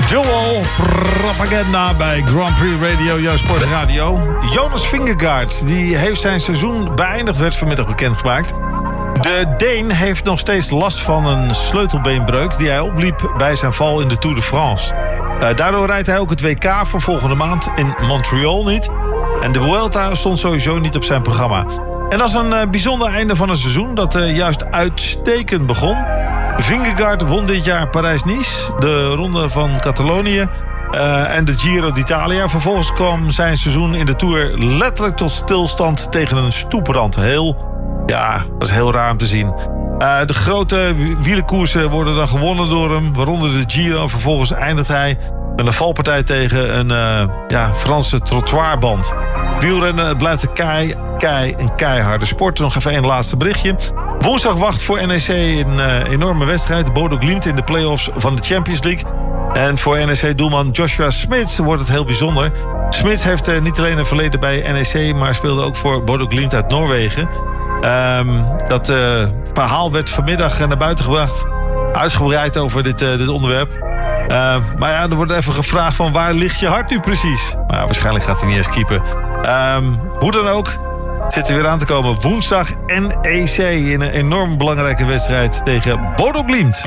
Joel Propaganda bij Grand Prix Radio, jouw sportradio. Jonas Vingegaard, die heeft zijn seizoen beëindigd, werd vanmiddag bekendgemaakt. De Deen heeft nog steeds last van een sleutelbeenbreuk die hij opliep bij zijn val in de Tour de France. Daardoor rijdt hij ook het WK voor volgende maand in Montreal niet. En de Vuelta stond sowieso niet op zijn programma. En dat is een bijzonder einde van een seizoen dat juist uitstekend begon. Vingegaard won dit jaar Parijs-Nice, de ronde van Catalonië en de Giro d'Italia. Vervolgens kwam zijn seizoen in de Tour letterlijk tot stilstand tegen een stoeprand. Dat is heel raar om te zien. De grote wielerkoersen worden dan gewonnen door hem, waaronder de Giro. Vervolgens eindigt hij met een valpartij tegen een Franse trottoirband. Wielrennen blijft een keiharde sport. Nog even één laatste berichtje. Woensdag wacht voor NEC een enorme wedstrijd. Bodo Glimt in de play-offs van de Champions League. En voor NEC-doelman Joshua Smits wordt het heel bijzonder. Smits heeft niet alleen een verleden bij NEC, maar speelde ook voor Bodo Glimt uit Noorwegen. Dat verhaal werd vanmiddag naar buiten gebracht. Uitgebreid over dit onderwerp. Maar ja, er wordt even gevraagd van waar ligt je hart nu precies? Maar waarschijnlijk gaat hij niet eens keepen. Hoe dan ook, het zit er weer aan te komen. Woensdag NEC in een enorm belangrijke wedstrijd tegen Bodo Glimt.